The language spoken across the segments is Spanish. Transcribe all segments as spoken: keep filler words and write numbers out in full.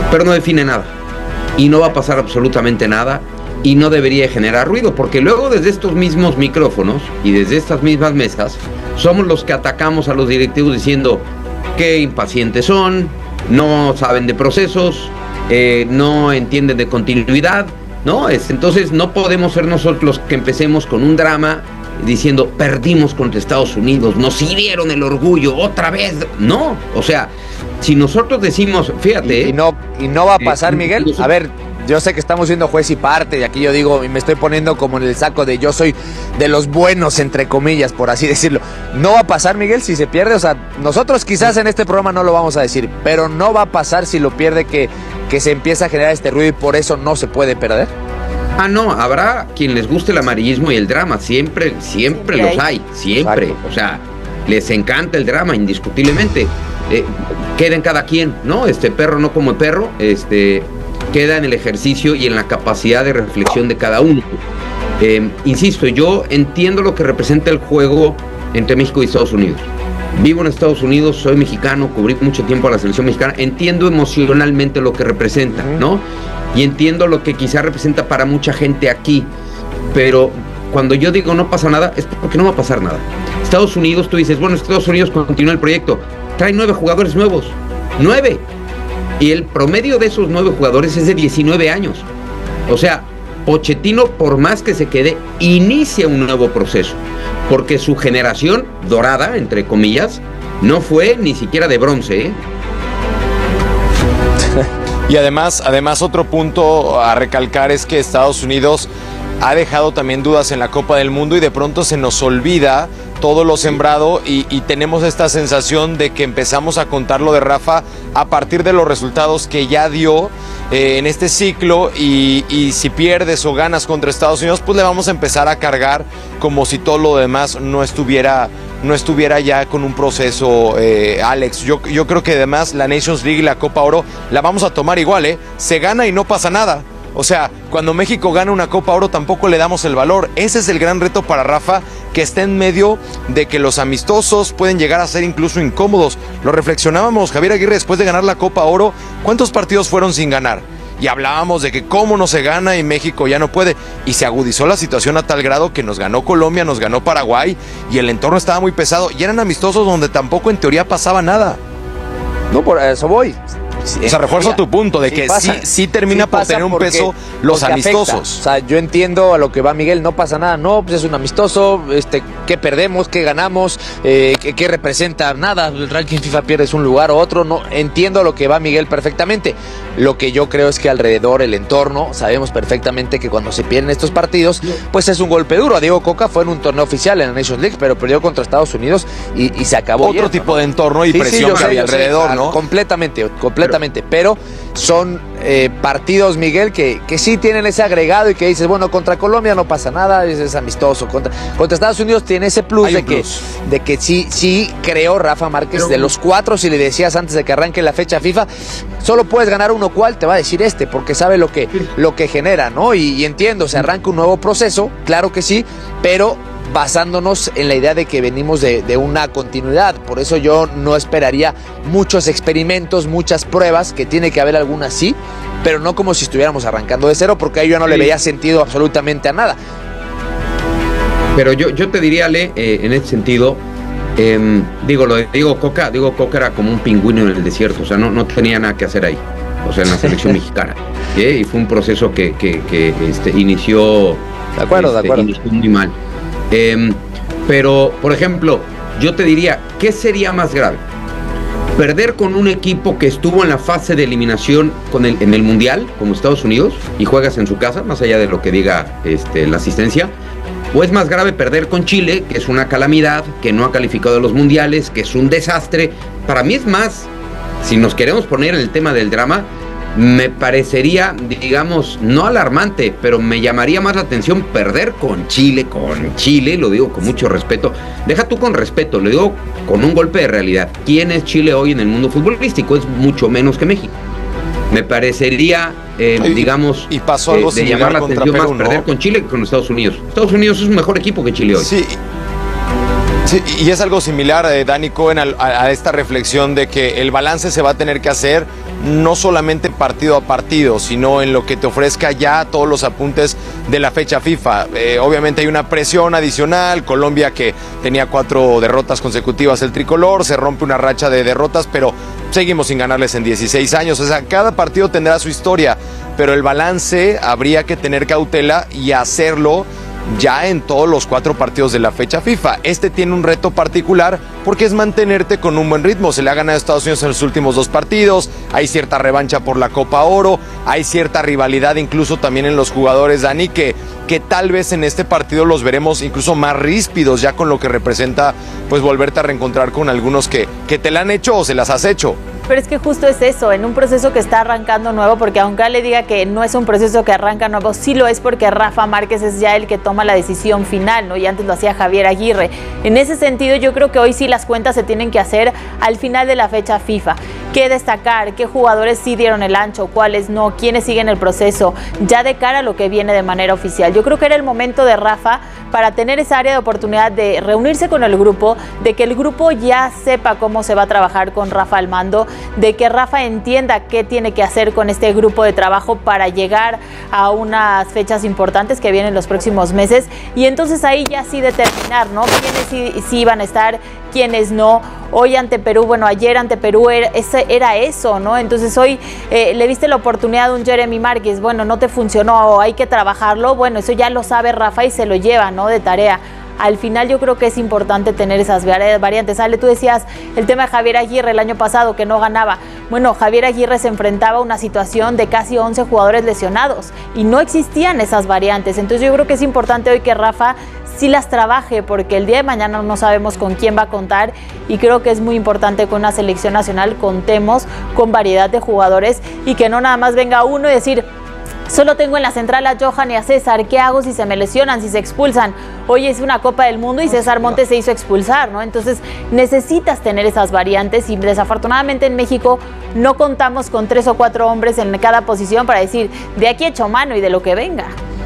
pero no define nada. Y no va a pasar absolutamente nada y no debería generar ruido, porque luego desde estos mismos micrófonos y desde estas mismas mesas somos los que atacamos a los directivos diciendo que impacientes son, no saben de procesos, eh, no entienden de continuidad, ¿no? Es, entonces no podemos ser nosotros los que empecemos con un drama diciendo perdimos contra Estados Unidos, nos hirieron el orgullo otra vez. No, o sea, si nosotros decimos, fíjate... Y, y, no, y no va a pasar, eh, Miguel, a ver... Yo sé que estamos siendo juez y parte, y aquí yo digo, y me estoy poniendo como en el saco de yo soy de los buenos, entre comillas, por así decirlo. ¿No va a pasar, Miguel, si se pierde? O sea, nosotros quizás en este programa no lo vamos a decir, pero no va a pasar si lo pierde, que, que se empieza a generar este ruido y por eso no se puede perder. Ah, no, habrá quien les guste el amarillismo y el drama, siempre, siempre, siempre los hay, siempre. Exacto. O sea, les encanta el drama, indiscutiblemente. Eh, queda en cada quien, ¿no? Este perro no como perro, este... queda en el ejercicio y en la capacidad de reflexión de cada uno. Eh, insisto, yo entiendo lo que representa el juego entre México y Estados Unidos. Vivo en Estados Unidos, soy mexicano, cubrí mucho tiempo a la selección mexicana, entiendo emocionalmente lo que representa, ¿no? Y entiendo lo que quizá representa para mucha gente aquí, pero cuando yo digo no pasa nada, es porque no va a pasar nada. Estados Unidos, tú dices, bueno, Estados Unidos continúa el proyecto, trae nueve jugadores nuevos, nueve. Y el promedio de esos nueve jugadores es de diecinueve años. O sea, Pochettino, por más que se quede, inicia un nuevo proceso. Porque su generación dorada, entre comillas, no fue ni siquiera de bronce, ¿eh? Y además, además otro punto a recalcar es que Estados Unidos ha dejado también dudas en la Copa del Mundo y de pronto se nos olvida todo lo sembrado y, y tenemos esta sensación de que empezamos a contar lo de Rafa a partir de los resultados que ya dio eh, en este ciclo y, y si pierdes o ganas contra Estados Unidos, pues le vamos a empezar a cargar como si todo lo demás no estuviera, no estuviera ya con un proceso, eh, Alex. Yo, yo creo que además la Nations League y la Copa Oro la vamos a tomar igual, ¿eh? Se gana y no pasa nada. O sea, cuando México gana una Copa Oro tampoco le damos el valor. Ese es el gran reto para Rafa, que está en medio de que los amistosos pueden llegar a ser incluso incómodos. Lo reflexionábamos, Javier Aguirre, después de ganar la Copa Oro, ¿cuántos partidos fueron sin ganar? Y hablábamos de que cómo no se gana y México ya no puede. Y se agudizó la situación a tal grado que nos ganó Colombia, nos ganó Paraguay y el entorno estaba muy pesado. Y eran amistosos donde tampoco en teoría pasaba nada. No, por eso voy. Sí, o sea, refuerzo tu punto de sí que pasa, sí, sí termina sí por tener un porque, peso los amistosos. Afecta. O sea, yo entiendo a lo que va Miguel, no pasa nada, no, pues es un amistoso, este, ¿qué perdemos? ¿Qué ganamos? Eh, ¿qué, ¿Qué representa? Nada, el ranking FIFA pierdes un lugar o otro, no, entiendo a lo que va Miguel perfectamente. Lo que yo creo es que alrededor, el entorno, sabemos perfectamente que cuando se pierden estos partidos, pues es un golpe duro. A Diego Coca fue en un torneo oficial en la Nations League, pero perdió contra Estados Unidos y, y se acabó. Otro yendo, tipo ¿no? de entorno y sí, presión sí, que sé, había alrededor, sé, ¿no? Completamente, completamente, pero, pero son eh, partidos, Miguel, que, que sí tienen ese agregado y que dices, bueno, contra Colombia no pasa nada, es, es amistoso. Contra, contra Estados Unidos tiene ese plus, de que, plus de que sí, sí creó Rafa Márquez, pero, de los cuatro, si le decías antes de que arranque la fecha FIFA, solo puedes ganar uno, ¿cuál? Te va a decir este, porque sabe lo que, lo que genera, ¿no? Y, y entiendo, se arranca un nuevo proceso, claro que sí, pero basándonos en la idea de que venimos de, de una continuidad. Por eso yo no esperaría muchos experimentos, muchas pruebas, que tiene que haber algunas sí, pero no como si estuviéramos arrancando de cero, porque ahí yo no sí. le veía sentido absolutamente a nada. Pero yo, yo te diría, Ale, eh, en este sentido, eh, digo, lo de Diego Coca, Diego Coca era como un pingüino en el desierto, o sea, no, no tenía nada que hacer ahí, o sea, en la selección mexicana. ¿eh? Y fue un proceso que, que, que este, inició, de acuerdo, este, de acuerdo. inició muy mal. Eh, pero, por ejemplo, yo te diría, ¿qué sería más grave? ¿Perder con un equipo que estuvo en la fase de eliminación con el, en el Mundial, como Estados Unidos, y juegas en su casa, más allá de lo que diga este, la asistencia? ¿O es más grave perder con Chile, que es una calamidad, que no ha calificado a los mundiales, que es un desastre? Para mí es más, si nos queremos poner en el tema del drama, me parecería, digamos, no alarmante, pero me llamaría más la atención perder con Chile, con Chile, lo digo con mucho respeto. Deja tú con respeto, lo digo con un golpe de realidad. ¿Quién es Chile hoy en el mundo futbolístico? Es mucho menos que México. Me parecería, eh, y, digamos, y pasó algo eh, de llamar la atención Perú, más ¿no? perder con Chile que con Estados Unidos. Estados Unidos es un mejor equipo que Chile hoy. Sí. Sí, y es algo similar, eh, Dani Cohen, a, a esta reflexión de que el balance se va a tener que hacer no solamente partido a partido, sino en lo que te ofrezca ya todos los apuntes de la fecha FIFA. Eh, obviamente hay una presión adicional, Colombia que tenía cuatro derrotas consecutivas el tricolor, se rompe una racha de derrotas, pero seguimos sin ganarles en dieciséis años, o sea, cada partido tendrá su historia, pero el balance habría que tener cautela y hacerlo ya en todos los cuatro partidos de la fecha FIFA. Este tiene un reto particular porque es mantenerte con un buen ritmo. Se le ha ganado a Estados Unidos en los últimos dos partidos, hay cierta revancha por la Copa Oro, hay cierta rivalidad incluso también en los jugadores, Dani, que, que tal vez en este partido los veremos incluso más ríspidos, ya con lo que representa pues volverte a reencontrar con algunos que, que te la han hecho o se las has hecho. Pero es que justo es eso, en un proceso que está arrancando nuevo, porque aunque le diga que no es un proceso que arranca nuevo, sí lo es porque Rafa Márquez es ya el que toma la decisión final, ¿no? Y antes lo hacía Javier Aguirre. En ese sentido, yo creo que hoy sí las cuentas se tienen que hacer al final de la fecha FIFA. ¿Qué destacar? ¿Qué jugadores sí dieron el ancho? ¿Cuáles no? ¿Quiénes siguen el proceso? Ya de cara a lo que viene de manera oficial. Yo creo que era el momento de Rafa para tener esa área de oportunidad de reunirse con el grupo, de que el grupo ya sepa cómo se va a trabajar con Rafa al mando, de que Rafa entienda qué tiene que hacer con este grupo de trabajo para llegar a unas fechas importantes que vienen los próximos meses, y entonces ahí ya sí determinar, ¿no? Quiénes sí, sí iban a estar, quiénes no. Hoy ante Perú, bueno, ayer ante Perú era, ese, era eso, ¿no? Entonces hoy eh, le viste la oportunidad a un Jeremy Márquez, bueno, no te funcionó, hay que trabajarlo, bueno, eso ya lo sabe Rafa y se lo lleva, ¿no? De tarea. Al final yo creo que es importante tener esas variantes. Ale, tú decías el tema de Javier Aguirre el año pasado, que no ganaba. Bueno, Javier Aguirre se enfrentaba a una situación de casi once jugadores lesionados y no existían esas variantes. Entonces yo creo que es importante hoy que Rafa sí las trabaje, porque el día de mañana no sabemos con quién va a contar, y creo que es muy importante que con una selección nacional contemos con variedad de jugadores y que no nada más venga uno y decir: solo tengo en la central a Johan y a César, ¿qué hago si se me lesionan, si se expulsan? Hoy es una Copa del Mundo y César Montes se hizo expulsar, ¿no? Entonces necesitas tener esas variantes, y desafortunadamente en México no contamos con tres o cuatro hombres en cada posición para decir de aquí echo mano y de lo que venga.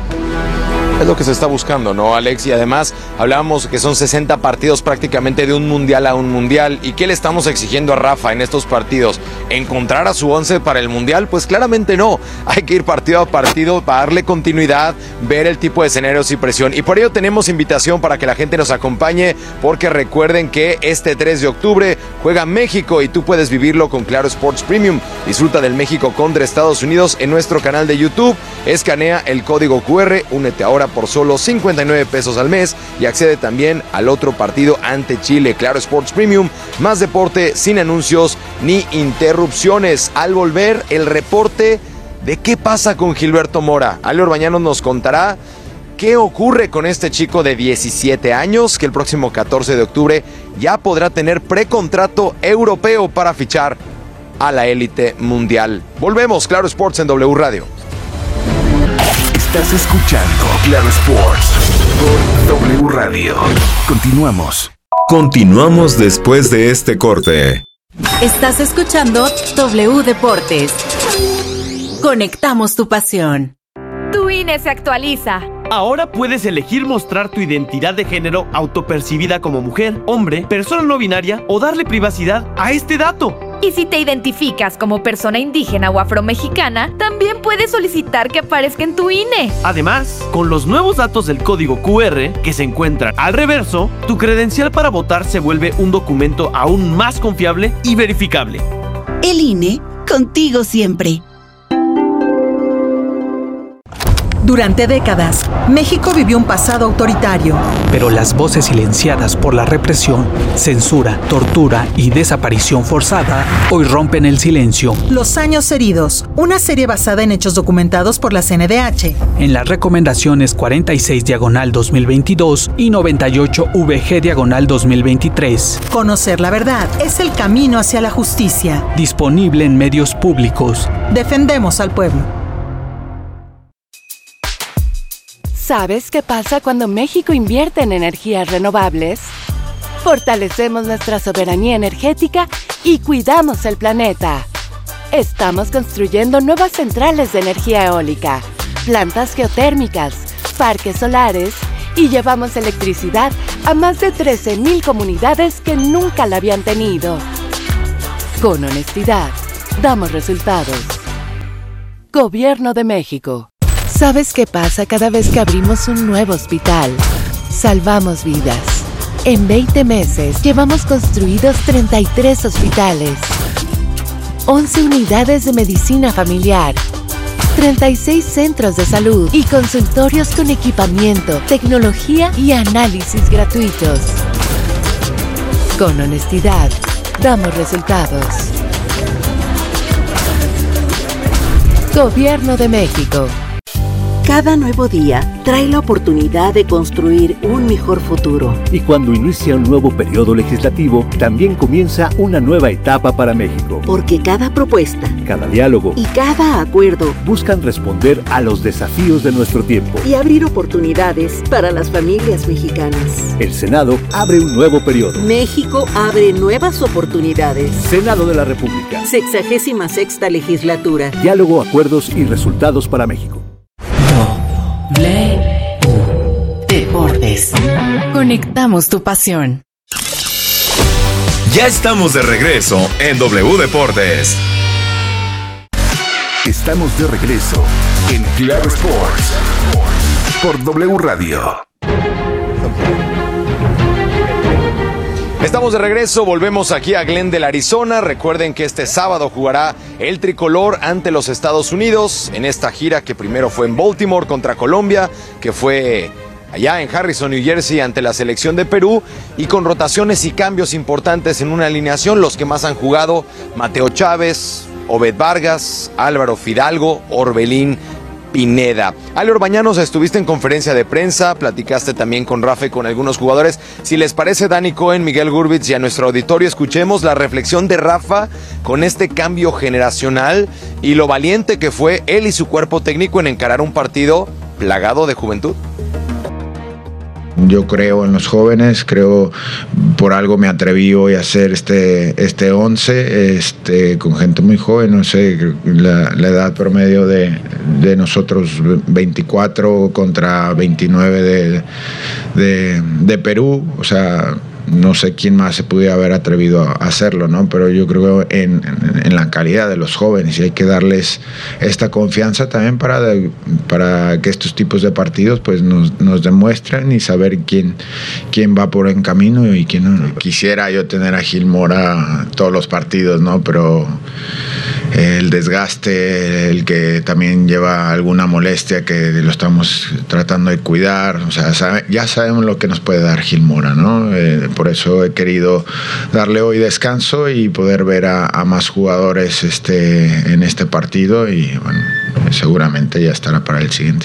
Es lo que se está buscando, ¿no, Alex? Y además hablábamos que son sesenta partidos prácticamente de un mundial a un mundial. ¿Y qué le estamos exigiendo a Rafa en estos partidos? ¿Encontrar a su once para el mundial? Pues claramente no. Hay que ir partido a partido para darle continuidad, ver el tipo de escenarios y presión. Y por ello tenemos invitación para que la gente nos acompañe, porque recuerden que este tres de octubre juega México y tú puedes vivirlo con Claro Sports Premium. Disfruta del México contra Estados Unidos en nuestro canal de YouTube. Escanea el código cu erre, únete ahora por solo cincuenta y nueve pesos al mes y accede también al otro partido ante Chile. Claro Sports Premium, más deporte sin anuncios ni interrupciones. Al volver, el reporte de qué pasa con Gilberto Mora. Ale Orbañanos nos contará qué ocurre con este chico de diecisiete años que el próximo catorce de octubre ya podrá tener precontrato europeo para fichar a la élite mundial. Volvemos, Claro Sports en W Radio. Estás escuchando Claro Sports por W Radio. Continuamos. Continuamos después de este corte. Estás escuchando W Deportes. Conectamos tu pasión. Tu I N E se actualiza. Ahora puedes elegir mostrar tu identidad de género autopercibida como mujer, hombre, persona no binaria, o darle privacidad a este dato. Y si te identificas como persona indígena o afromexicana, también puedes solicitar que aparezca en tu I N E. Además, con los nuevos datos del código cu erre que se encuentran al reverso, tu credencial para votar se vuelve un documento aún más confiable y verificable. El I N E, contigo siempre. Durante décadas, México vivió un pasado autoritario. Pero las voces silenciadas por la represión, censura, tortura y desaparición forzada hoy rompen el silencio. Los años heridos, una serie basada en hechos documentados por la C N D H. En las recomendaciones cuarenta y seis diagonal dos mil veintidós y noventa y ocho V G diagonal dos mil veintitrés. Conocer la verdad es el camino hacia la justicia. Disponible en medios públicos. Defendemos al pueblo. ¿Sabes qué pasa cuando México invierte en energías renovables? Fortalecemos nuestra soberanía energética y cuidamos el planeta. Estamos construyendo nuevas centrales de energía eólica, plantas geotérmicas, parques solares y llevamos electricidad a más de trece mil comunidades que nunca la habían tenido. Con honestidad, damos resultados. Gobierno de México. ¿Sabes qué pasa cada vez que abrimos un nuevo hospital? Salvamos vidas. En veinte meses llevamos construidos treinta y tres hospitales, once unidades de medicina familiar, treinta y seis centros de salud y consultorios con equipamiento, tecnología y análisis gratuitos. Con honestidad, damos resultados. Gobierno de México. Cada nuevo día trae la oportunidad de construir un mejor futuro. Y cuando inicia un nuevo periodo legislativo, también comienza una nueva etapa para México. Porque cada propuesta, cada diálogo y cada acuerdo buscan responder a los desafíos de nuestro tiempo y abrir oportunidades para las familias mexicanas. El Senado abre un nuevo periodo. México abre nuevas oportunidades. Senado de la República. Sexagésima sexta legislatura. Diálogo, acuerdos y resultados para México. W Deportes. Conectamos tu pasión. Ya estamos de regreso en W Deportes. Estamos de regreso en Claro Sports por W Radio. Estamos de regreso, volvemos aquí a Glendale, Arizona. Recuerden que este sábado jugará el tricolor ante los Estados Unidos en esta gira que primero fue en Baltimore contra Colombia, que fue allá en Harrison, New Jersey, ante la selección de Perú, y con rotaciones y cambios importantes en una alineación. Los que más han jugado: Mateo Chávez, Obed Vargas, Álvaro Fidalgo, Orbelín Pineda. Ale Orbañanos, estuviste en conferencia de prensa, platicaste también con Rafa y con algunos jugadores. Si les parece, Dani Cohen, Miguel Gurbitz y a nuestro auditorio, escuchemos la reflexión de Rafa con este cambio generacional y lo valiente que fue él y su cuerpo técnico en encarar un partido plagado de juventud. Yo creo en los jóvenes, creo por algo me atreví hoy a hacer este este once, este, con gente muy joven, no sé, la, la edad promedio de, de nosotros veinticuatro contra veintinueve de, de, de Perú, o sea, no sé quién más se pudiera haber atrevido a hacerlo, ¿no? Pero yo creo en, en, en la calidad de los jóvenes y hay que darles esta confianza también para, de, para que estos tipos de partidos pues nos, nos demuestren y saber quién, quién va por buen camino y quién no. Quisiera yo tener a Gil Mora todos los partidos, ¿no? Pero el desgaste, el que también lleva alguna molestia que lo estamos tratando de cuidar, o sea, sabe, ya sabemos lo que nos puede dar Gil Mora, ¿no? Eh, por eso he querido darle hoy descanso y poder ver a, a más jugadores este, en este partido y bueno, seguramente ya estará para el siguiente.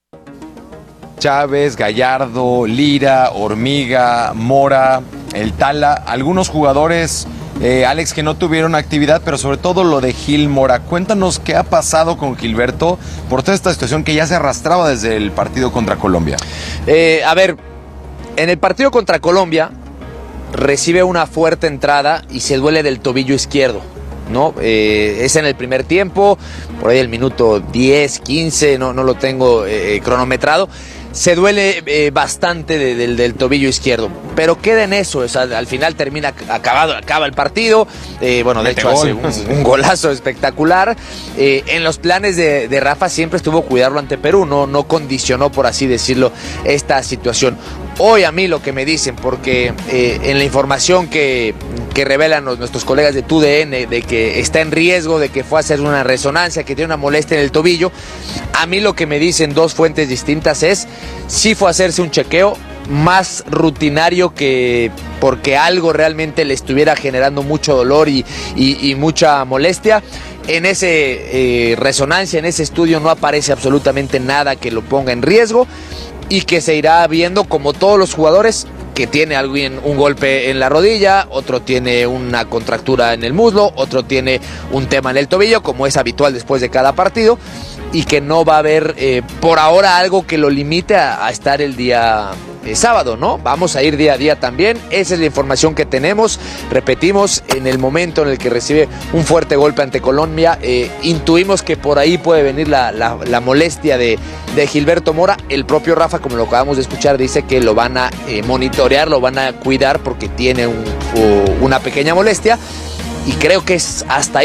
Chávez, Gallardo, Lira, Hormiga, Mora, el Tala, algunos jugadores, eh, Alex, que no tuvieron actividad, pero sobre todo lo de Gil Mora. Cuéntanos qué ha pasado con Gilberto por toda esta situación que ya se arrastraba desde el partido contra Colombia. Eh, a ver, en el partido contra Colombia recibe una fuerte entrada y se duele del tobillo izquierdo, ¿no? Eh, es en el primer tiempo, por ahí el minuto diez, quince, no, no lo tengo eh, cronometrado. Se duele eh, bastante de, de, del tobillo izquierdo, pero queda en eso, o sea, al final termina acabado, acaba el partido, eh, bueno, de hecho hace un, un golazo espectacular. Eh, en los planes de, de Rafa siempre estuvo cuidarlo ante Perú, no, no condicionó, por así decirlo, esta situación. Hoy a mí lo que me dicen, porque eh, en la información que, que revelan los, nuestros colegas de T U D N, de que está en riesgo, de que fue a hacer una resonancia, que tiene una molestia en el tobillo, a mí lo que me dicen dos fuentes distintas es, sí fue a hacerse un chequeo más rutinario que porque algo realmente le estuviera generando mucho dolor y, y, y mucha molestia. En ese eh, resonancia, en ese estudio no aparece absolutamente nada que lo ponga en riesgo, y que se irá viendo como todos los jugadores, que tiene alguien un golpe en la rodilla, otro tiene una contractura en el muslo, otro tiene un tema en el tobillo, como es habitual después de cada partido, y que no va a haber eh, por ahora algo que lo limite a, a estar el día eh, sábado, ¿no? Vamos a ir día a día también, esa es la información que tenemos. Repetimos, en el momento en el que recibe un fuerte golpe ante Colombia, eh, intuimos que por ahí puede venir la, la, la molestia de, de Gilberto Mora. El propio Rafa, como lo acabamos de escuchar, dice que lo van a eh, monitorear, lo van a cuidar porque tiene un, o, una pequeña molestia, y creo que es hasta ahí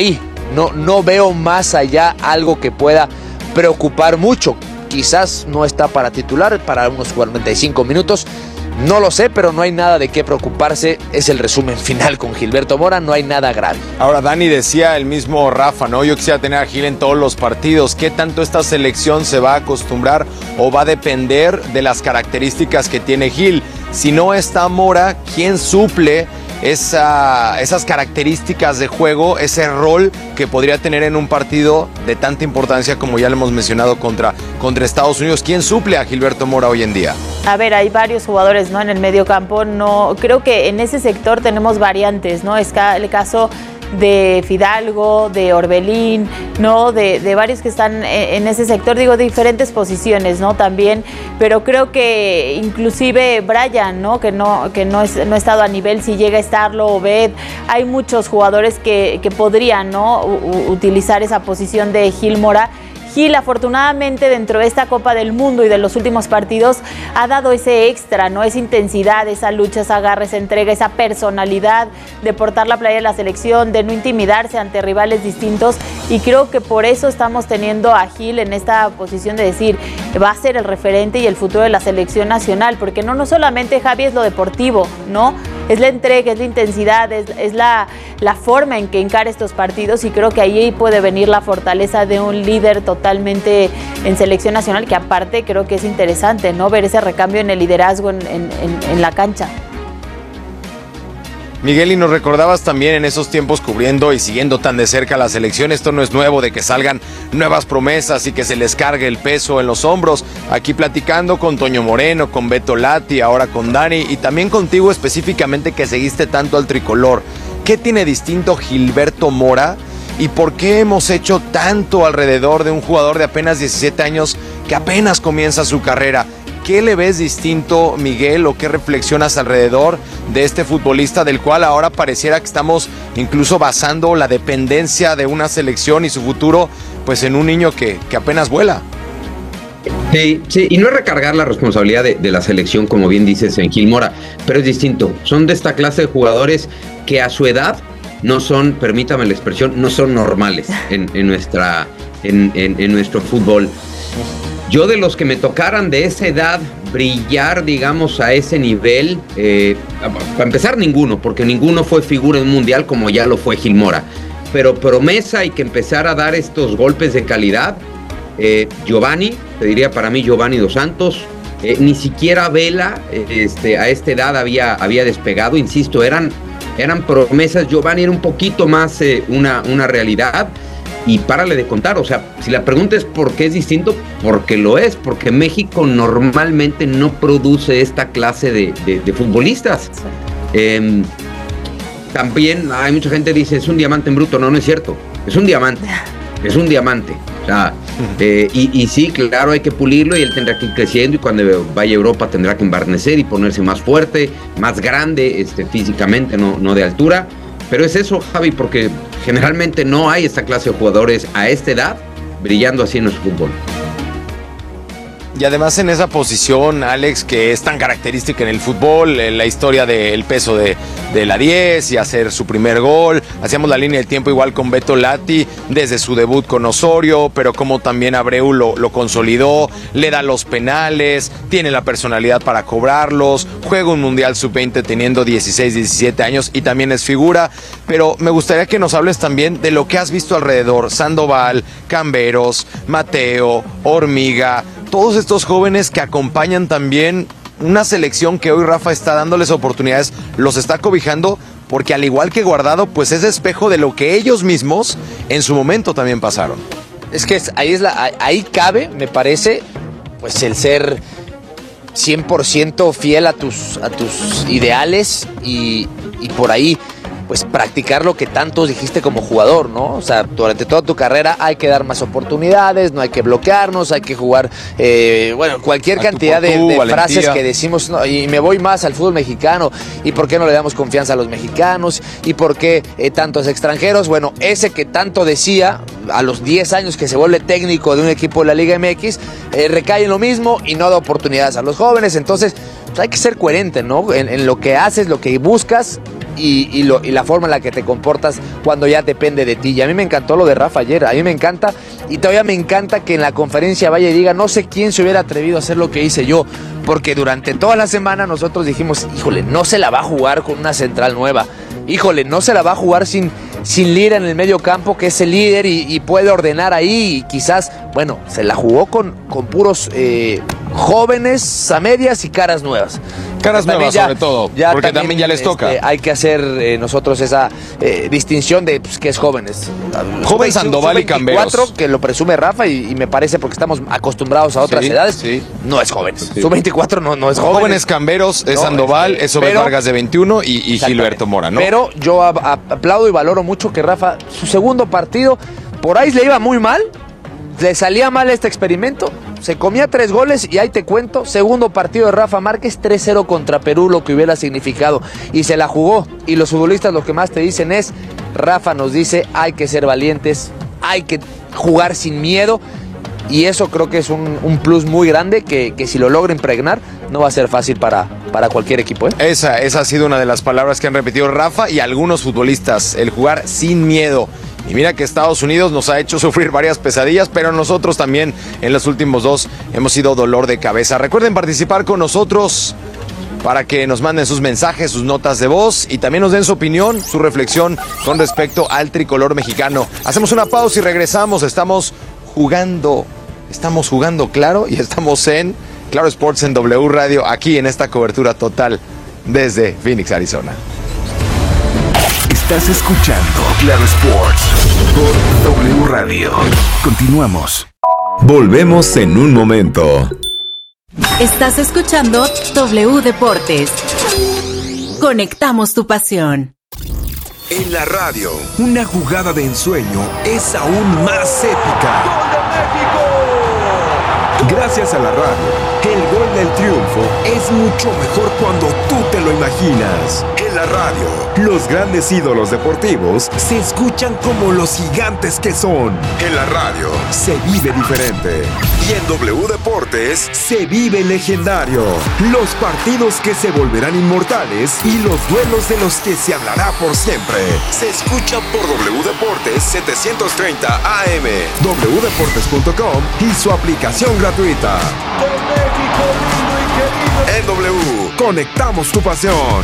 No, no veo más allá algo que pueda preocupar mucho. Quizás no está para titular, para unos cuarenta y cinco minutos. No lo sé, pero no hay nada de qué preocuparse. Es el resumen final con Gilberto Mora, no hay nada grave. Ahora, Dani, decía el mismo Rafa, ¿no? Yo quisiera tener a Gil en todos los partidos. ¿Qué tanto esta selección se va a acostumbrar o va a depender de las características que tiene Gil? Si no está Mora, ¿quién suple esa, esas características de juego, ese rol que podría tener en un partido de tanta importancia como ya lo hemos mencionado contra, contra Estados Unidos? ¿Quién suple a Gilberto Mora hoy en día? A ver, hay varios jugadores, ¿no? En el medio campo, no, creo que en ese sector tenemos variantes, ¿no? Es el caso de Fidalgo, de Orbelín, ¿no? De, de varios que están en ese sector, digo, de diferentes posiciones, ¿no? También, pero creo que inclusive Brian, ¿no? Que no, que no, es, no ha estado a nivel, si llega a estarlo, Obed, hay muchos jugadores que, que podrían, ¿no? U, utilizar esa posición de Gil Mora. Gil, afortunadamente, dentro de esta Copa del Mundo y de los últimos partidos, ha dado ese extra, ¿no? Esa intensidad, esa lucha, esa garra, esa entrega, esa personalidad de portar la playa de la selección, de no intimidarse ante rivales distintos, y creo que por eso estamos teniendo a Gil en esta posición de decir, va a ser el referente y el futuro de la selección nacional, porque no, no solamente, Javi, es lo deportivo, ¿no? Es la entrega, es la intensidad, es, es la, la forma en que encara estos partidos, y creo que ahí puede venir la fortaleza de un líder totalmente en selección nacional, que aparte creo que es interesante, ¿no? Ver ese recambio en el liderazgo en, en, en, en la cancha. Miguel, y nos recordabas también en esos tiempos cubriendo y siguiendo tan de cerca la selección, esto no es nuevo, de que salgan nuevas promesas y que se les cargue el peso en los hombros. Aquí platicando con Toño Moreno, con Beto Lati, ahora con Dani, y también contigo específicamente, que seguiste tanto al tricolor. ¿Qué tiene distinto Gilberto Mora y por qué hemos hecho tanto alrededor de un jugador de apenas diecisiete años que apenas comienza su carrera? ¿Qué le ves distinto, Miguel, o qué reflexionas alrededor de este futbolista del cual ahora pareciera que estamos incluso basando la dependencia de una selección y su futuro pues en un niño que, que apenas vuela? Sí, sí, y no es recargar la responsabilidad de, de la selección, como bien dices, en Gil Mora, pero es distinto. Son de esta clase de jugadores que a su edad no son, permítame la expresión, no son normales en, en, nuestra, en, en, en nuestro fútbol. Yo, de los que me tocaran de esa edad brillar, digamos, a ese nivel, eh, para empezar, ninguno, porque ninguno fue figura en un mundial como ya lo fue Gil Mora. Pero promesa y que empezara a dar estos golpes de calidad, eh, Giovanni, te diría para mí Giovanni Dos Santos, eh, ni siquiera Vela este, a esta edad había, había despegado, insisto, eran, eran promesas. Giovanni era un poquito más eh, una, una realidad. Y párale de contar, o sea, si la pregunta es por qué es distinto, porque lo es, porque México normalmente no produce esta clase de, de, de futbolistas. Sí. Eh, también hay mucha gente que dice, es un diamante en bruto. No, no es cierto, es un diamante, es un diamante. O sea, eh, y, y sí, claro, hay que pulirlo y él tendrá que ir creciendo, y cuando vaya a Europa tendrá que embarnecer y ponerse más fuerte, más grande este, físicamente, no, no de altura. Pero es eso, Javi, porque generalmente no hay esta clase de jugadores a esta edad brillando así en nuestro fútbol. Y además en esa posición, Alex, que es tan característica en el fútbol, en la historia del peso de, de la diez y hacer su primer gol. Hacíamos la línea del tiempo igual con Beto Lati, desde su debut con Osorio, pero como también Abreu lo, lo consolidó, le da los penales, tiene la personalidad para cobrarlos, juega un Mundial sub veinte teniendo dieciséis, diecisiete años y también es figura. Pero me gustaría que nos hables también de lo que has visto alrededor. Sandoval, Camberos, Mateo, Hormiga, todos estos jóvenes que acompañan también una selección que hoy Rafa está dándoles oportunidades, los está cobijando, porque al igual que Guardado, pues es espejo de lo que ellos mismos en su momento también pasaron. Es que ahí, es la, ahí cabe, me parece, pues el ser cien por ciento fiel a tus, a tus ideales y, y por ahí pues practicar lo que tantos dijiste como jugador, ¿no? O sea, durante toda tu carrera hay que dar más oportunidades, no hay que bloquearnos, hay que jugar, eh, bueno, cualquier cantidad de, de frases que decimos, no, y me voy más al fútbol mexicano, y por qué no le damos confianza a los mexicanos, y por qué eh, tantos extranjeros. Bueno, ese que tanto decía a los diez años que se vuelve técnico de un equipo de la Liga M X, eh, recae en lo mismo y no da oportunidades a los jóvenes. Entonces, pues hay que ser coherente, ¿no? En, en lo que haces, lo que buscas, y, y, lo, y la forma en la que te comportas cuando ya depende de ti. Y a mí me encantó lo de Rafa ayer, a mí me encanta, y todavía me encanta que en la conferencia vaya y diga, no sé quién se hubiera atrevido a hacer lo que hice yo, porque durante toda la semana nosotros dijimos, híjole, no se la va a jugar con una central nueva, híjole, no se la va a jugar sin, sin Lira en el medio campo, que es el líder y, y puede ordenar ahí, y quizás, bueno, se la jugó con, con puros eh, jóvenes a medias y caras nuevas. Caras nuevas ya, sobre todo, ya porque también, también ya les toca. Este, hay que hacer eh, nosotros esa eh, distinción de pues, que es jóvenes. Joven Sandoval y Camberos. Que lo presume Rafa y, y me parece porque estamos acostumbrados a otras sí, edades, sí. no es jóvenes. Sí. Sub veinticuatro no, no es jóvenes. Jóvenes Camberos es no, Sandoval, este, es Obed Vargas de veintiuno y, y Gilberto Mora, ¿no? Pero yo a, a, aplaudo y valoro mucho que Rafa, su segundo partido, por ahí le iba muy mal, le salía mal este experimento, se comía tres goles y ahí te cuento, segundo partido de Rafa Márquez, tres cero contra Perú, lo que hubiera significado, y se la jugó, y los futbolistas lo que más te dicen es, Rafa nos dice, hay que ser valientes, hay que jugar sin miedo, y eso creo que es un, un plus muy grande que, que si lo logra impregnar, no va a ser fácil para, para cualquier equipo, ¿eh? Esa, esa ha sido una de las palabras que han repetido Rafa y algunos futbolistas, el jugar sin miedo. Y mira que Estados Unidos nos ha hecho sufrir varias pesadillas, pero nosotros también en los últimos dos hemos sido dolor de cabeza. Recuerden participar con nosotros para que nos manden sus mensajes, sus notas de voz y también nos den su opinión, su reflexión con respecto al tricolor mexicano. Hacemos una pausa y regresamos. Estamos jugando, estamos jugando claro y estamos en Claro Sports en W Radio, aquí en esta cobertura total desde Phoenix, Arizona. Estás escuchando Claro Sports por W Radio. Continuamos. Volvemos en un momento. Estás escuchando W Deportes. Conectamos tu pasión. En la radio, una jugada de ensueño es aún más épica. ¡Gol de México! Gracias a la radio, el gol del triunfo es mucho mejor cuando tú te lo imaginas. En la radio, los grandes ídolos deportivos se escuchan como los gigantes que son. En la radio, se vive diferente. Y en W Deportes, se vive legendario. Los partidos que se volverán inmortales y los duelos de los que se hablará por siempre. Se escucha por W Deportes setecientos treinta A M, w deportes punto com y su aplicación gratuita. En W, conectamos tu pasión.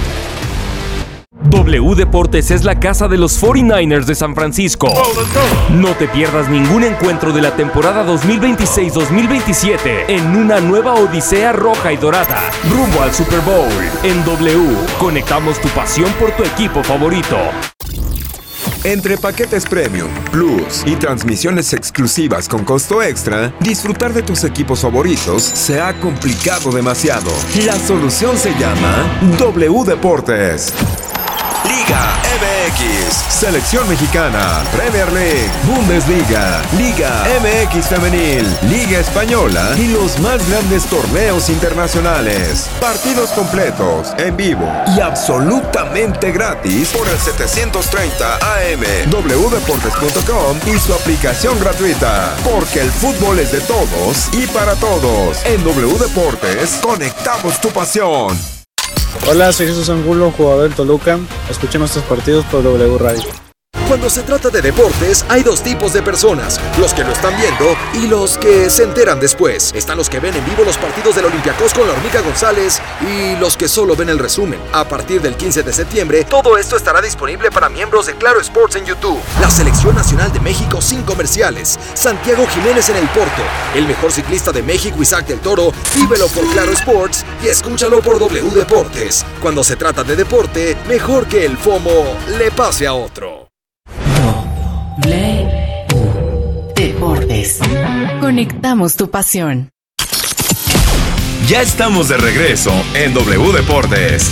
W Deportes es la casa de los cuarenta y nueve ers de San Francisco. No te pierdas ningún encuentro de la temporada dos mil veintiséis dos mil veintisiete en una nueva odisea roja y dorada, rumbo al Super Bowl. En W, conectamos tu pasión por tu equipo favorito. Entre paquetes Premium, Plus y transmisiones exclusivas con costo extra, disfrutar de tus equipos favoritos se ha complicado demasiado. La solución se llama W Deportes. Liga M X, Selección Mexicana, Premier League, Bundesliga, Liga M X Femenil, Liga Española y los más grandes torneos internacionales. Partidos completos, en vivo y absolutamente gratis por el setecientos treinta A M, w deportes punto com y su aplicación gratuita. Porque el fútbol es de todos y para todos. En W Deportes, conectamos tu pasión. Hola, soy Jesús Angulo, jugador del Toluca. Escuchen nuestros partidos por W Radio. Cuando se trata de deportes, hay dos tipos de personas, los que lo están viendo y los que se enteran después. Están los que ven en vivo los partidos del Olympiacos con la Hormiga González y los que solo ven el resumen. A partir del quince de septiembre, todo esto estará disponible para miembros de Claro Sports en YouTube. La Selección Nacional de México sin comerciales. Santiago Jiménez en el Porto. El mejor ciclista de México, Isaac del Toro. Vívelo por Claro Sports y escúchalo por W Deportes. Cuando se trata de deporte, mejor que el FOMO le pase a otro. W Deportes. Conectamos tu pasión. Ya estamos de regreso en W Deportes.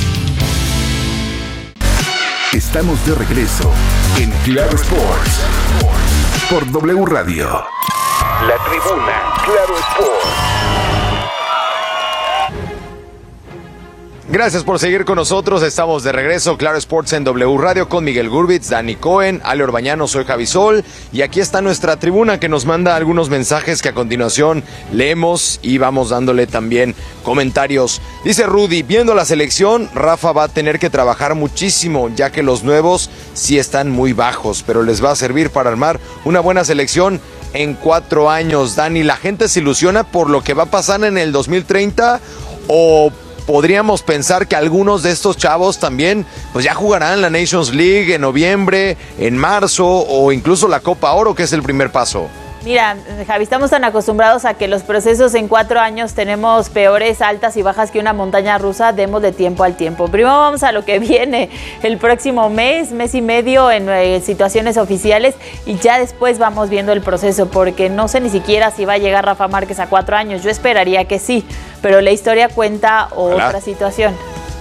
Estamos de regreso en Claro Sports por W Radio. La tribuna Claro Sports. Gracias por seguir con nosotros. Estamos de regreso, Claro Sports en W Radio con Miguel Gurbitz, Dani Cohen, Ale Orbañano, soy Javi Sol. Y aquí está nuestra tribuna que nos manda algunos mensajes que a continuación leemos y vamos dándole también comentarios. Dice Rudy, viendo la selección, Rafa va a tener que trabajar muchísimo, ya que los nuevos sí están muy bajos, pero les va a servir para armar una buena selección en cuatro años. Dani, ¿la gente se ilusiona por lo que va a pasar en el dos mil treinta o podríamos pensar que algunos de estos chavos también pues ya jugarán la Nations League en noviembre, en marzo o incluso la Copa Oro, que es el primer paso? Mira, Javi, estamos tan acostumbrados a que los procesos en cuatro años tenemos peores altas y bajas que una montaña rusa. Demos de tiempo al tiempo. Primero vamos a lo que viene el próximo mes, mes y medio en eh, situaciones oficiales y ya después vamos viendo el proceso, porque no sé ni siquiera si va a llegar Rafa Márquez a cuatro años. Yo esperaría que sí, pero la historia cuenta otra Hola. situación.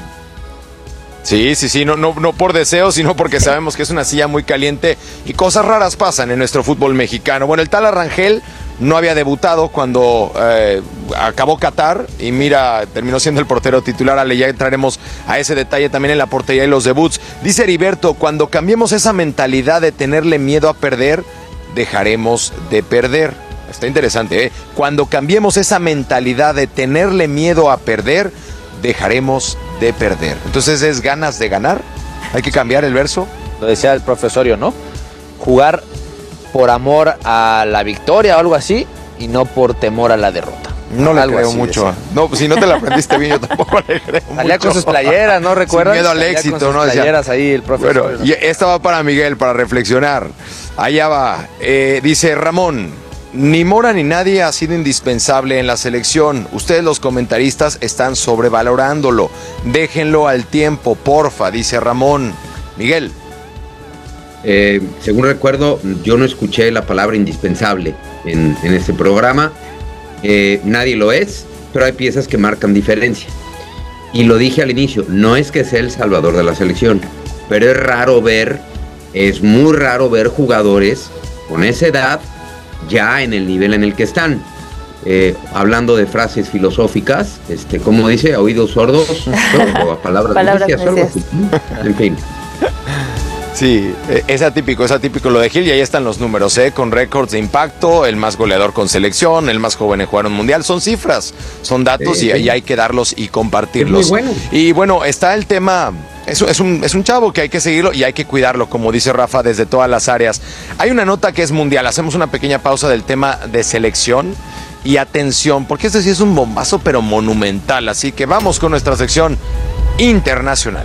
Sí, sí, sí, no, no, no por deseo, sino porque sabemos que es una silla muy caliente y cosas raras pasan en nuestro fútbol mexicano. Bueno, el tal Rangel no había debutado cuando eh, acabó Qatar y mira, terminó siendo el portero titular. Ale, ya entraremos a ese detalle también en la portería y los debuts. Dice Heriberto, cuando cambiemos esa mentalidad de tenerle miedo a perder, dejaremos de perder. Está interesante, ¿eh? Cuando cambiemos esa mentalidad de tenerle miedo a perder, dejaremos de perder. Entonces, ¿es ganas de ganar? ¿Hay que cambiar el verso? Lo decía el profesorio, ¿no? Jugar por amor a la victoria o algo así y no por temor a la derrota. No le algo creo mucho. Decía. No, pues si no te la aprendiste bien, yo tampoco le creo mucho. Salía con sus playeras, ¿no? ¿Recuerdas? Sin miedo al éxito, con sus ¿no? playeras ahí el profesor. Bueno, y esta va para Miguel, para reflexionar. Allá va. Eh, dice Ramón, ni Mora ni nadie ha sido indispensable en la selección. Ustedes los comentaristas están sobrevalorándolo. Déjenlo al tiempo, porfa, dice Ramón. Miguel. Eh, según recuerdo, yo no escuché la palabra indispensable en, en este programa. Eh, nadie lo es, pero hay piezas que marcan diferencia. Y lo dije al inicio, no es que sea el salvador de la selección, pero es raro ver, es muy raro ver jugadores con esa edad ya en el nivel en el que están. Eh, hablando de frases filosóficas, este, como dice, a oídos sordos, o, o a palabras, palabras necias, algo así. En fin. Sí, es atípico, es atípico lo de Gil y ahí están los números, ¿eh? Con récords de impacto, el más goleador con selección, el más joven en jugar un mundial, son cifras, son datos sí, y ahí sí. hay que darlos y compartirlos. Es muy bueno. Y bueno, está el tema, es, es, un, es un chavo que hay que seguirlo y hay que cuidarlo, como dice Rafa, desde todas las áreas. Hay una nota que es mundial, hacemos una pequeña pausa del tema de selección y atención, porque este sí es un bombazo pero monumental, así que vamos con nuestra sección internacional.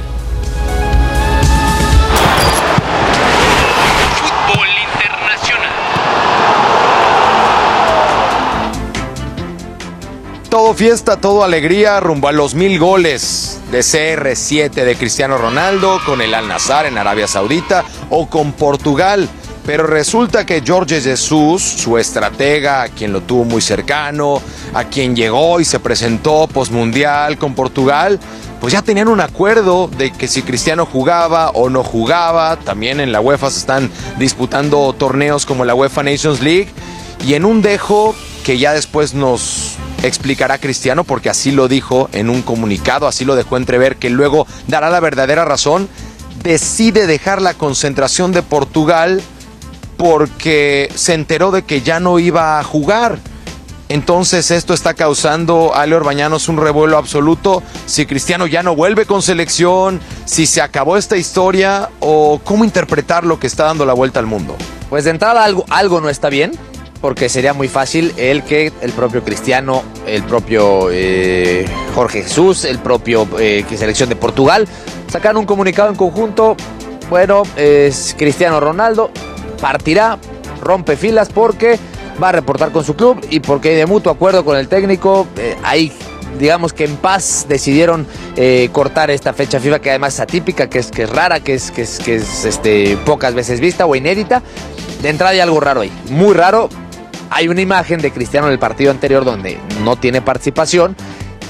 Todo fiesta, todo alegría, rumbo a los mil goles de C R siete de Cristiano Ronaldo con el Al-Nassr en Arabia Saudita o con Portugal. Pero resulta que Jorge Jesús, su estratega, a quien lo tuvo muy cercano, a quien llegó y se presentó postmundial con Portugal, pues ya tenían un acuerdo de que si Cristiano jugaba o no jugaba. También en la UEFA se están disputando torneos como la UEFA Nations League. Y en un dejo que ya después nos explicará Cristiano, porque así lo dijo en un comunicado, así lo dejó entrever, que luego dará la verdadera razón, decide dejar la concentración de Portugal porque se enteró de que ya no iba a jugar. Entonces esto está causando, Ale Orbañanos, un revuelo absoluto. Si Cristiano ya no vuelve con selección, si se acabó esta historia, o cómo interpretar lo que está dando la vuelta al mundo. Pues de entrada algo, algo no está bien, porque sería muy fácil el que el propio Cristiano, el propio eh, Jorge Jesús, el propio eh, selección de Portugal sacaran un comunicado en conjunto. Bueno, es Cristiano Ronaldo partirá, rompe filas porque va a reportar con su club y porque de mutuo acuerdo con el técnico, eh, ahí digamos que en paz decidieron eh, cortar esta fecha FIFA, que además es atípica, que es, que es rara, que es, que es, que es este, pocas veces vista o inédita. De entrada hay algo raro ahí, muy raro. Hay una imagen de Cristiano en el partido anterior donde no tiene participación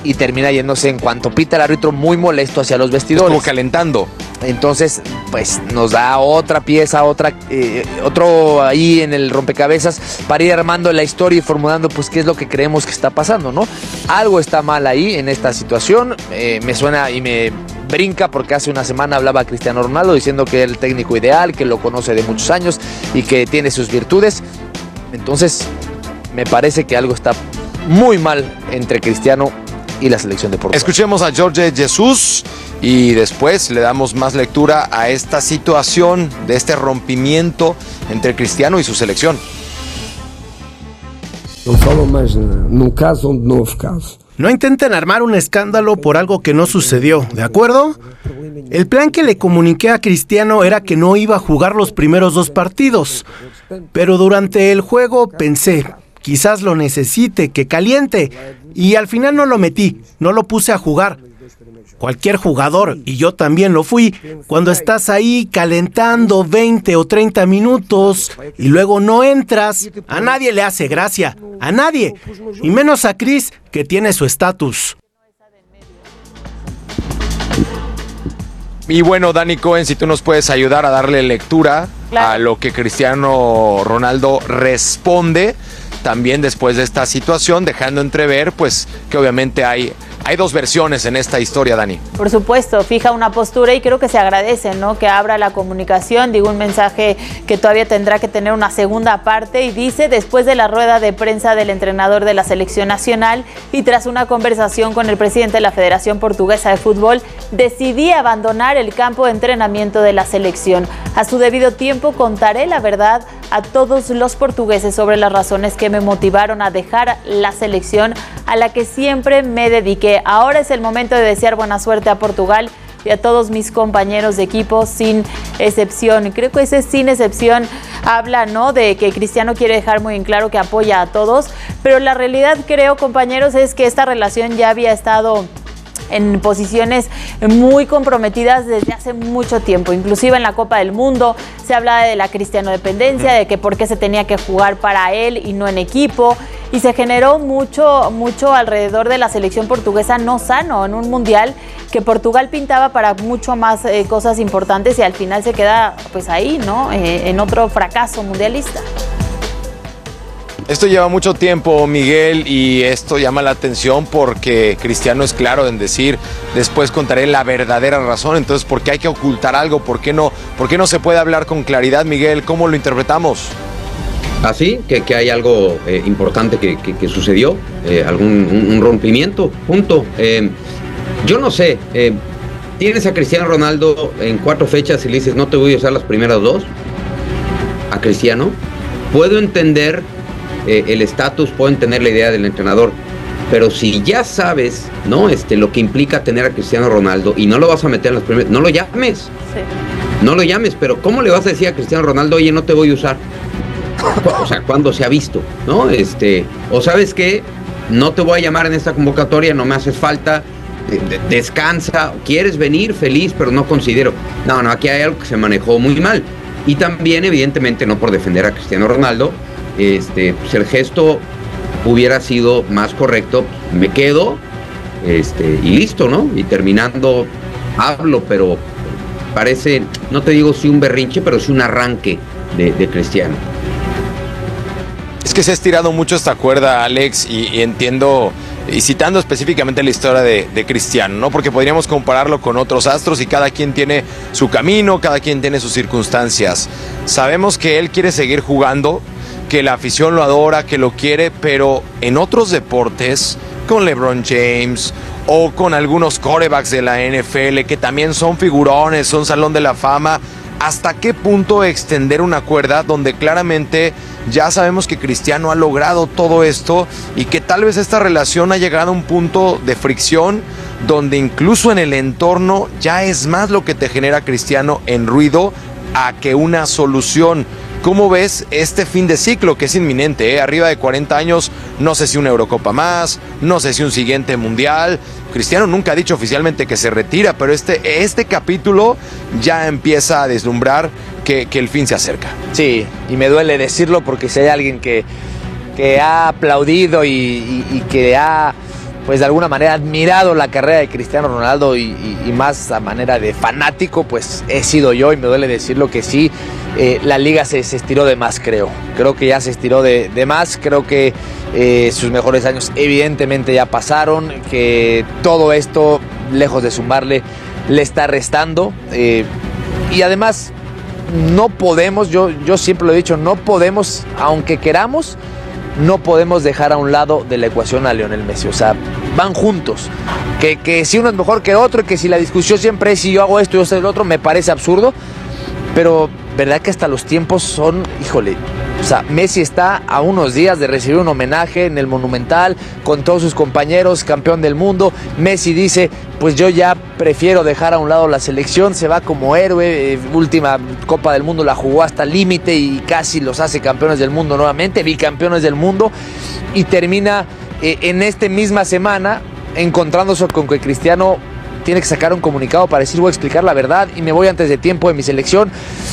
y termina yéndose en cuanto pita el árbitro muy molesto hacia los vestidores. Como calentando. Entonces, pues nos da otra pieza, otra, eh, otro ahí en el rompecabezas para ir armando la historia y formulando pues qué es lo que creemos que está pasando, ¿no? Algo está mal ahí en esta situación, eh, me suena y me brinca porque hace una semana hablaba Cristiano Ronaldo diciendo que es el técnico ideal, que lo conoce de muchos años y que tiene sus virtudes. Entonces, me parece que algo está muy mal entre Cristiano y la selección de Portugal. Escuchemos a Jorge Jesus y después le damos más lectura a esta situación de este rompimiento entre Cristiano y su selección. No falo más num caso onde não houve caso. No intenten armar un escándalo por algo que no sucedió, ¿de acuerdo? El plan que le comuniqué a Cristiano era que no iba a jugar los primeros dos partidos, pero durante el juego pensé, quizás lo necesite, que caliente, y al final no lo metí, no lo puse a jugar. Cualquier jugador, y yo también lo fui, cuando estás ahí calentando veinte o treinta minutos y luego no entras, a nadie le hace gracia, a nadie, y menos a Chris, que tiene su estatus. Y bueno, Dani Cohen, si tú nos puedes ayudar a darle lectura claro. a lo que Cristiano Ronaldo responde también después de esta situación, dejando entrever pues que obviamente hay Hay dos versiones en esta historia, Dani. Por supuesto, fija una postura y creo que se agradece, ¿no? Que abra la comunicación, digo un mensaje que todavía tendrá que tener una segunda parte y dice, después de la rueda de prensa del entrenador de la selección nacional y tras una conversación con el presidente de la Federación Portuguesa de Fútbol, decidí abandonar el campo de entrenamiento de la selección. A su debido tiempo contaré la verdad a todos los portugueses sobre las razones que me motivaron a dejar la selección a la que siempre me dediqué. Ahora es el momento de desear buena suerte a Portugal y a todos mis compañeros de equipo sin excepción. Creo que ese sin excepción habla, ¿no?, de que Cristiano quiere dejar muy en claro que apoya a todos, pero la realidad, creo, compañeros, es que esta relación ya había estado en posiciones muy comprometidas desde hace mucho tiempo, inclusive en la Copa del Mundo se hablaba de la cristianodependencia, de que por qué se tenía que jugar para él y no en equipo, y se generó mucho, mucho alrededor de la selección portuguesa no sano en un mundial que Portugal pintaba para mucho más eh, cosas importantes y al final se queda pues ahí, ¿no? Eh, en otro fracaso mundialista. Esto lleva mucho tiempo, Miguel, y esto llama la atención porque Cristiano es claro en decir, después contaré la verdadera razón. Entonces, ¿por qué hay que ocultar algo? ¿Por qué no, por qué no se puede hablar con claridad, Miguel? ¿Cómo lo interpretamos? Así, que, que hay algo eh, importante que, que, que sucedió, eh, algún un, un rompimiento, punto. Eh, yo no sé, eh, tienes a Cristiano Ronaldo en cuatro fechas y le dices, no te voy a usar las primeras dos, a Cristiano. Puedo entender Eh, el estatus, puedo entender la idea del entrenador, pero si ya sabes, ¿no? Este, lo que implica tener a Cristiano Ronaldo y no lo vas a meter en las primeras, no lo llames, sí. no lo llames, pero ¿cómo le vas a decir a Cristiano Ronaldo, oye, no te voy a usar? O sea, ¿cuándo se ha visto, no? Este, o ¿sabes qué? No te voy a llamar en esta convocatoria, no me haces falta, de, de, descansa, quieres venir, feliz, pero no considero. No, no, aquí hay algo que se manejó muy mal. Y también, evidentemente, no por defender a Cristiano Ronaldo, Este, pues el gesto hubiera sido más correcto, me quedo este, y listo, ¿no? Y terminando hablo, pero parece, no te digo si un berrinche, pero sí un arranque de, de Cristiano. Es que se ha estirado mucho esta cuerda, Alex, y, y entiendo, y citando específicamente la historia de, de Cristiano, ¿no? Porque podríamos compararlo con otros astros y cada quien tiene su camino, cada quien tiene sus circunstancias. Sabemos que él quiere seguir jugando, que la afición lo adora, que lo quiere, pero en otros deportes, con LeBron James o con algunos quarterbacks de la N F L que también son figurones, son salón de la fama, ¿hasta qué punto extender una cuerda donde claramente ya sabemos que Cristiano ha logrado todo esto y que tal vez esta relación ha llegado a un punto de fricción donde incluso en el entorno ya es más lo que te genera Cristiano en ruido a que una solución? ¿Cómo ves este fin de ciclo que es inminente? ¿eh? Arriba de cuarenta años, no sé si una Eurocopa más, no sé si un siguiente Mundial. Cristiano nunca ha dicho oficialmente que se retira, pero este, este capítulo ya empieza a deslumbrar que, que el fin se acerca. Sí, y me duele decirlo porque si hay alguien que, que ha aplaudido y, y, y que ha pues de alguna manera admirado la carrera de Cristiano Ronaldo y, y, y más a manera de fanático, pues he sido yo, y me duele decirlo que sí, eh, la liga se, se estiró de más, creo. Creo que ya se estiró de, de más, creo que eh, sus mejores años evidentemente ya pasaron, que todo esto, lejos de sumarle, le está restando. Eh, y además, no podemos, yo, yo siempre lo he dicho, no podemos, aunque queramos, no podemos dejar a un lado de la ecuación a Lionel Messi. O sea, van juntos. Que, que si uno es mejor que otro, y que si la discusión siempre es si yo hago esto y yo soy el otro, me parece absurdo. Pero, ¿verdad que hasta los tiempos son, híjole, o sea, Messi está a unos días de recibir un homenaje en el Monumental con todos sus compañeros, campeón del mundo? Messi dice, pues yo ya prefiero dejar a un lado la selección, se va como héroe, eh, última Copa del Mundo la jugó hasta el límite y casi los hace campeones del mundo nuevamente, bicampeones del mundo, y termina eh, en esta misma semana encontrándose con que Cristiano tiene que sacar un comunicado para decir, voy a explicar la verdad y me voy antes de tiempo de mi selección.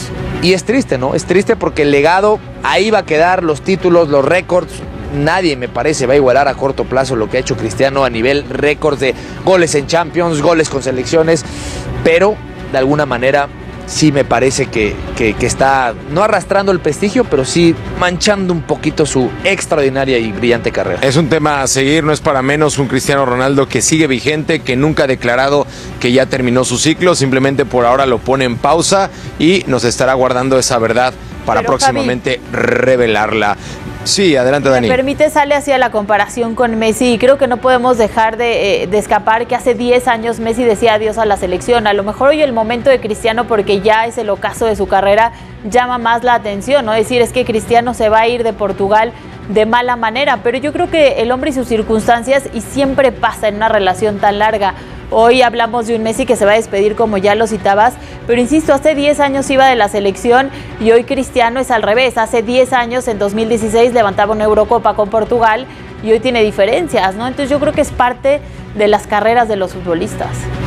Y es triste, ¿no? Es triste porque el legado ahí va a quedar, los títulos, los récords. Nadie, me parece, va a igualar a corto plazo lo que ha hecho Cristiano a nivel récords de goles en Champions, goles con selecciones, pero de alguna manera sí me parece que, que, que está no arrastrando el prestigio, pero sí manchando un poquito su extraordinaria y brillante carrera. Es un tema a seguir, no es para menos un Cristiano Ronaldo que sigue vigente, que nunca ha declarado que ya terminó su ciclo, simplemente por ahora lo pone en pausa y nos estará guardando esa verdad para Pero, próximamente Javi, revelarla. Sí, adelante, Dani. Me permite, sale hacia la comparación con Messi, y creo que no podemos dejar de, eh, de escapar que hace diez años Messi decía adiós a la selección. A lo mejor hoy el momento de Cristiano, porque ya es el ocaso de su carrera, llama más la atención, ¿no? Es decir, es que Cristiano se va a ir de Portugal de mala manera, pero yo creo que el hombre y sus circunstancias, y siempre pasa en una relación tan larga. Hoy hablamos de un Messi que se va a despedir, como ya lo citabas, pero insisto, hace diez años iba de la selección y hoy Cristiano es al revés. Hace diez años, en dos mil dieciséis, levantaba una Eurocopa con Portugal y hoy tiene diferencias, ¿no? Entonces yo creo que es parte de las carreras de los futbolistas.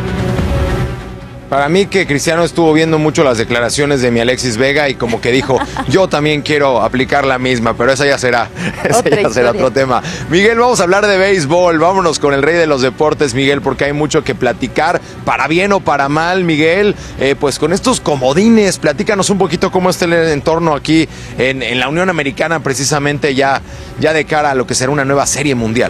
Para mí que Cristiano estuvo viendo mucho las declaraciones de mi Alexis Vega y como que dijo, yo también quiero aplicar la misma, pero esa ya será, esa ya historia. será otro tema. Miguel, vamos a hablar de béisbol, vámonos con el rey de los deportes, Miguel, porque hay mucho que platicar, para bien o para mal, Miguel, eh, pues con estos comodines, platícanos un poquito cómo está el entorno aquí en, en la Unión Americana, precisamente ya, ya de cara a lo que será una nueva serie mundial.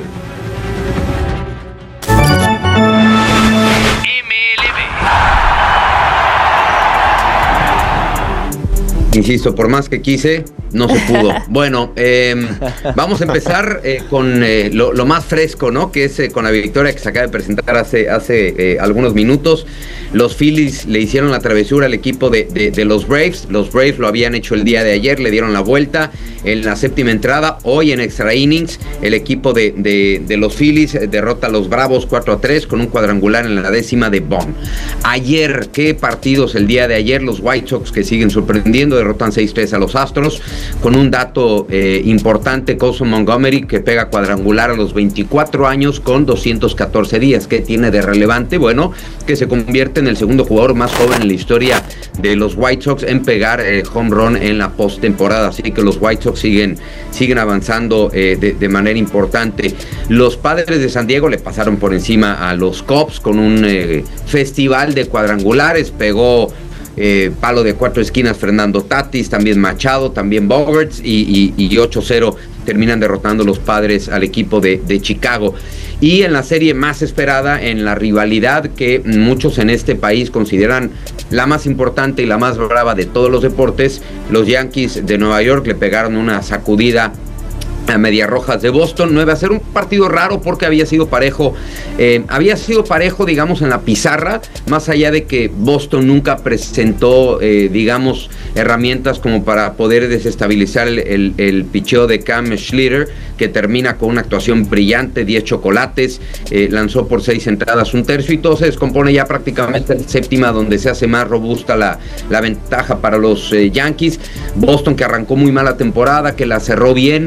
Insisto, por más que quise, no se pudo. Bueno, eh, vamos a empezar eh, con eh, lo, lo más fresco, ¿no? Que es eh, con la victoria que se acaba de presentar hace, hace eh, algunos minutos. Los Phillies le hicieron la travesura al equipo de, de, de los Braves. Los Braves lo habían hecho el día de ayer, le dieron la vuelta en la séptima entrada. Hoy en extra innings, el equipo de, de, de los Phillies derrota a los Bravos cuatro a tres con un cuadrangular en la décima de Bond. Ayer, ¿qué partidos el día de ayer? Los White Sox, que siguen sorprendiendo, derrotan seis tres a los Astros. Con un dato eh, importante, Colson Montgomery, que pega cuadrangular a los veinticuatro años con doscientos catorce días. ¿Qué tiene de relevante? Bueno, que se convierte en el segundo jugador más joven en la historia de los White Sox en pegar eh, home run en la postemporada. Así que los White Sox siguen, siguen avanzando eh, de, de manera importante. Los Padres de San Diego le pasaron por encima a los Cubs con un eh, festival de cuadrangulares. Pegó Eh, palo de cuatro esquinas Fernando Tatis, también Machado, también Bogaerts, y, y, y ocho cero terminan derrotando los Padres al equipo de, de Chicago. Y en la serie más esperada, en la rivalidad que muchos en este país consideran la más importante y la más brava de todos los deportes, los Yankees de Nueva York le pegaron una sacudida a Medias Rojas de Boston. No iba a ser un partido raro porque había sido parejo, eh, había sido parejo, digamos, en la pizarra, más allá de que Boston nunca presentó, eh, digamos, herramientas como para poder desestabilizar el, el, el picheo de Cam Schlitter, que termina con una actuación brillante, diez chocolates, eh, lanzó por seis entradas, un tercio, y todo se descompone ya prácticamente en séptima, donde se hace más robusta la, la ventaja para los eh, Yankees. Boston, que arrancó muy mala temporada, que la cerró bien, eh,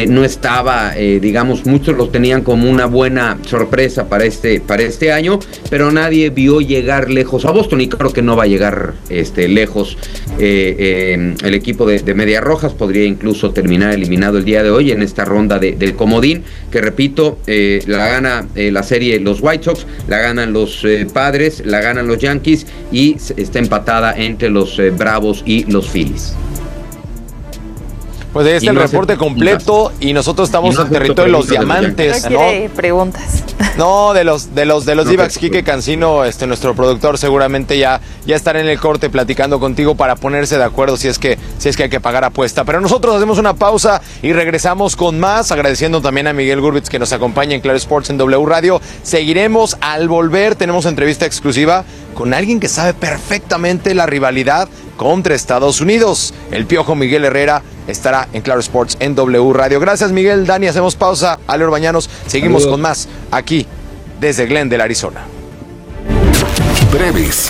eh, no estaba, eh, digamos, muchos lo tenían como una buena sorpresa para este, para este año, pero nadie vio llegar lejos a Boston y creo que no va a llegar este, lejos eh, eh, el equipo de, de Medias Rojas. Podría incluso terminar eliminado el día de hoy en esta ronda de, del comodín, que repito, eh, la gana eh, la serie los White Sox, la ganan los eh, Padres, la ganan los Yankees y está empatada entre los eh, Bravos y los Phillies. Pues ahí está el reporte completo y nosotros estamos en territorio de los diamantes, ¿no? quiere preguntas. No, de los de los de los D-backs. Quique Cancino, este nuestro productor, seguramente ya ya estará en el corte platicando contigo para ponerse de acuerdo si es que si es que hay que pagar apuesta. Pero nosotros hacemos una pausa y regresamos con más, agradeciendo también a Miguel Gurbitz que nos acompaña en Claro Sports en W Radio. Seguiremos al volver, tenemos entrevista exclusiva con alguien que sabe perfectamente la rivalidad contra Estados Unidos. El Piojo Miguel Herrera estará en Claro Sports en W Radio. Gracias, Miguel. Dani, hacemos pausa. Ale Orbañanos, seguimos Saludos. Con más aquí desde Glendale, Arizona. Breves.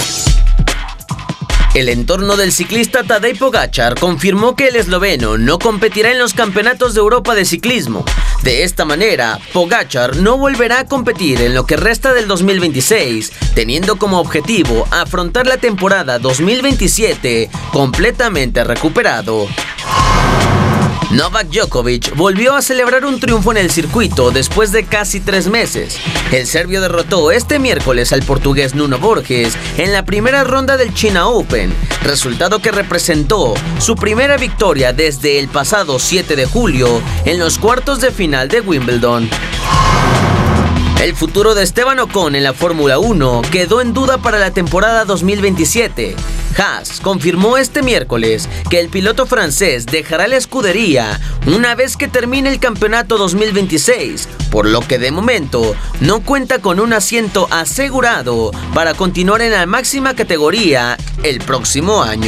El entorno del ciclista Tadej Pogačar confirmó que el esloveno no competirá en los campeonatos de Europa de ciclismo. De esta manera, Pogačar no volverá a competir en lo que resta del dos mil veintiséis, teniendo como objetivo afrontar la temporada dos mil veintisiete completamente recuperado. Novak Djokovic volvió a celebrar un triunfo en el circuito después de casi tres meses. El serbio derrotó este miércoles al portugués Nuno Borges en la primera ronda del China Open, resultado que representó su primera victoria desde el pasado siete de julio en los cuartos de final de Wimbledon. El futuro de Esteban Ocon en la Fórmula uno quedó en duda para la temporada dos mil veintisiete. Haas confirmó este miércoles que el piloto francés dejará la escudería una vez que termine el campeonato dos mil veintiséis, por lo que de momento no cuenta con un asiento asegurado para continuar en la máxima categoría el próximo año.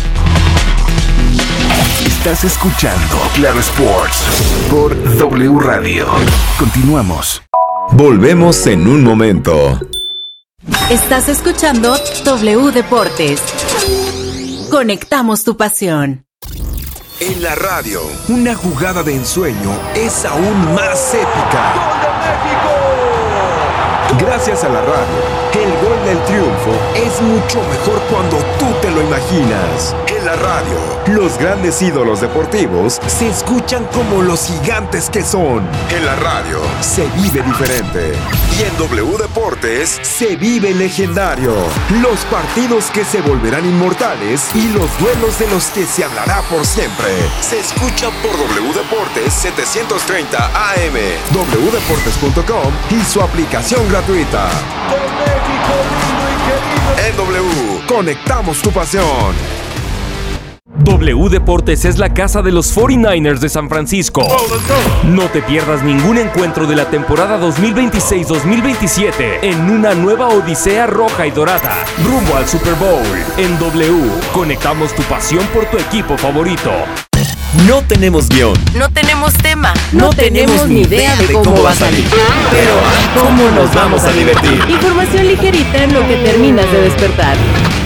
Estás escuchando Claro Sports por W Radio. Continuamos. Volvemos en un momento. Estás escuchando W Deportes. Conectamos tu pasión. En la radio, una jugada de ensueño es aún más épica. ¡Gol de México! Gracias a la radio, el gol del triunfo es mucho mejor cuando tú te lo imaginas. En la radio, los grandes ídolos deportivos se escuchan como los gigantes que son. En la radio, se vive diferente. Y en W Deportes, se vive legendario. Los partidos que se volverán inmortales y los duelos de los que se hablará por siempre. Se escucha por W Deportes setecientos treinta A M, w deportes punto com y su aplicación gratuita. En W, conectamos tu pasión. W Deportes es la casa de los cuarenta y nueve ers de San Francisco. No te pierdas ningún encuentro de la temporada dos mil veintiséis dos mil veintisiete en una nueva odisea roja y dorada, rumbo al Super Bowl. En W, conectamos tu pasión por tu equipo favorito. No tenemos guión. No tenemos tema. No, no tenemos ni idea de cómo va a salir. Pero ¿cómo nos vamos a divertir? Información ligerita en lo que terminas de despertar.